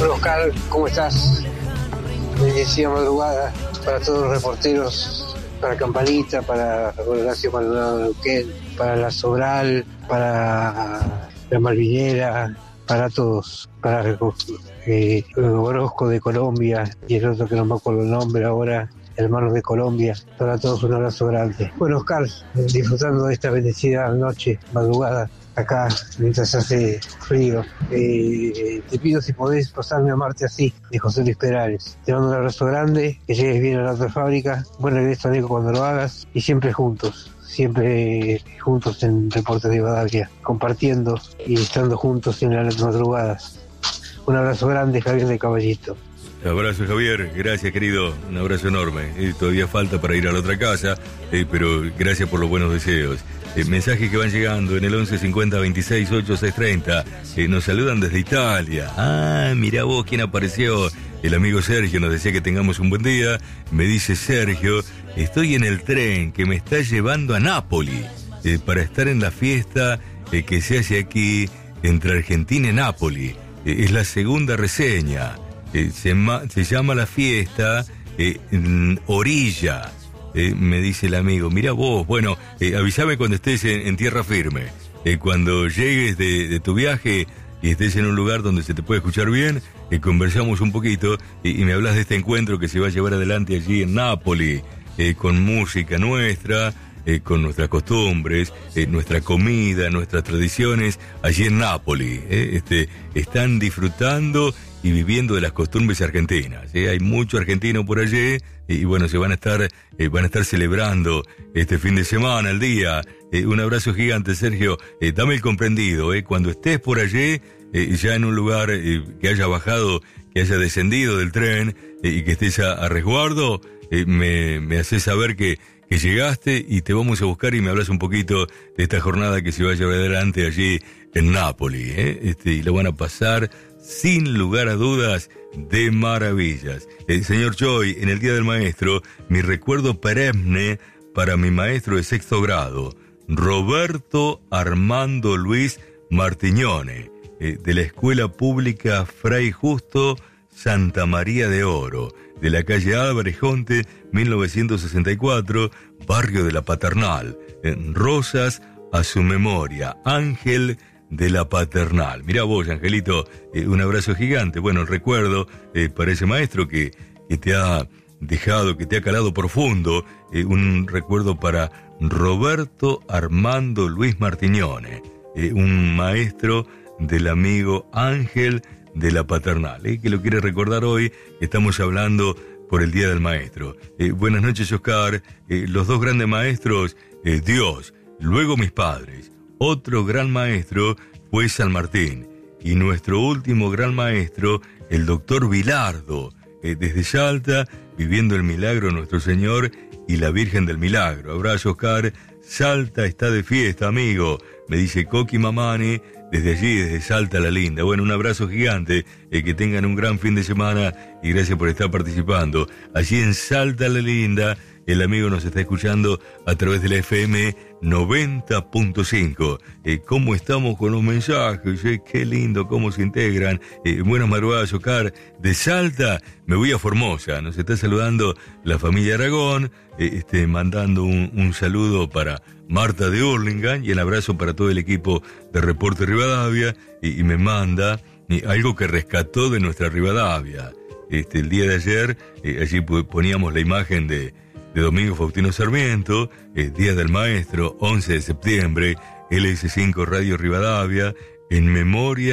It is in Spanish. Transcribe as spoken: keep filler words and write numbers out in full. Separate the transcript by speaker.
Speaker 1: Hola Oscar, ¿cómo estás? Bendecida madrugada para todos los reporteros, para Campanita, para Horacio Maldonado de Neuquén, para La Sobral, para La Malvinera, para todos, para eh, Orozco de Colombia y el otro que no me acuerdo el nombre ahora, hermanos de Colombia, para todos un abrazo grande. Bueno Oscar, disfrutando de esta bendecida noche, madrugada, acá mientras hace frío, eh, te pido si podés pasarme a Amarte Así, de José Luis Perales. Te mando un abrazo grande, que llegues bien a la otra fábrica, buen regreso amigo cuando lo hagas, y siempre juntos, siempre juntos en Reportes Rivadavia, compartiendo y estando juntos en las madrugadas. Un abrazo grande, Javier de Caballito.
Speaker 2: Abrazo Javier, gracias querido, un abrazo enorme. Eh, todavía falta para ir a la otra casa, eh, pero gracias por los buenos deseos. Eh, mensajes que van llegando en el once cincuenta veintiséis ochenta y seis treinta. Eh, nos saludan desde Italia. Ah, mirá vos quién apareció. El amigo Sergio nos decía que tengamos un buen día. Me dice Sergio, estoy en el tren que me está llevando a Nápoli eh, para estar en la fiesta eh, que se hace aquí entre Argentina y Nápoli. Eh, es la segunda reseña. Eh, se, ma- se llama la fiesta eh, Orilla. Eh, me dice el amigo, mira vos, bueno, eh, avísame cuando estés en, en tierra firme. Eh, cuando llegues de, de tu viaje y estés en un lugar donde se te puede escuchar bien, eh, conversamos un poquito y, y me hablas de este encuentro que se va a llevar adelante allí en Nápoli, eh, con música nuestra, eh, con nuestras costumbres, eh, nuestra comida, nuestras tradiciones, allí en Nápoli. Eh, este, están disfrutando y viviendo de las costumbres argentinas. ¿eh? Hay mucho argentino por allí y, y bueno, se van a estar eh, van a estar celebrando este fin de semana, el día. Eh, un abrazo gigante, Sergio. Eh, dame el comprendido, eh, cuando estés por allí, eh, ya en un lugar eh, que haya bajado, que haya descendido del tren eh, y que estés a, a resguardo, eh, me, me haces saber que, que llegaste y te vamos a buscar y me hablas un poquito de esta jornada que se va a llevar adelante allí en Nápoli. ¿eh? Este, y lo van a pasar sin lugar a dudas, de maravillas. El señor Choi, en el Día del Maestro, mi recuerdo perenne para mi maestro de sexto grado, Roberto Armando Luis Martiñone, eh, de la Escuela Pública Fray Justo Santa María de Oro, de la calle Álvarez Jonte, mil novecientos sesenta y cuatro, barrio de la Paternal. En Rosas a su memoria, Ángel de la Paternal. Mirá vos, Angelito, eh, un abrazo gigante. Bueno, el recuerdo eh, para ese maestro que, que te ha dejado, que te ha calado profundo, eh, un recuerdo para Roberto Armando Luis Martiñone, eh, un maestro del amigo Ángel de la Paternal, eh, que lo quiere recordar hoy. Estamos hablando por el Día del Maestro. Eh, buenas noches, Oscar. Eh, los dos grandes maestros, eh, Dios, luego mis padres. Otro gran maestro fue San Martín y nuestro último gran maestro, el doctor Vilardo, eh, desde Salta, viviendo el milagro de nuestro Señor y la Virgen del Milagro. Abrazo, Oscar. Salta está de fiesta, amigo, me dice Coqui Mamani, desde allí, desde Salta la Linda. Bueno, un abrazo gigante, eh, que tengan un gran fin de semana y gracias por estar participando. Allí en Salta la Linda, el amigo nos está escuchando a través de la F M noventa punto cinco. Eh, ¿Cómo estamos con los mensajes? Eh, qué lindo, cómo se integran. Eh, buenas madrugadas, Oscar. De Salta me voy a Formosa. Nos está saludando la familia Aragón, eh, este, mandando un, un saludo para Marta de Hurlingham y el abrazo para todo el equipo de Reporte Rivadavia. Y, y me manda eh, algo que rescató de nuestra Rivadavia. Este, el día de ayer, eh, allí poníamos la imagen de de Domingo Faustino Sarmiento, eh, Día del Maestro, once de septiembre, L S cinco Radio Rivadavia, en memoria